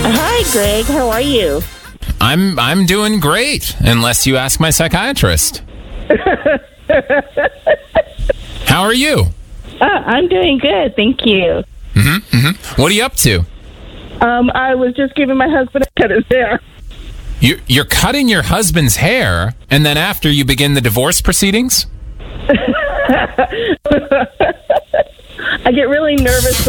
Hi, Greg. How are you? I'm doing great, unless you ask my psychiatrist. How are you? I'm doing good, thank you. What are you up to? I was just giving my husband a cut his hair. You're cutting your husband's hair, and then after you begin the divorce proceedings? I get really nervous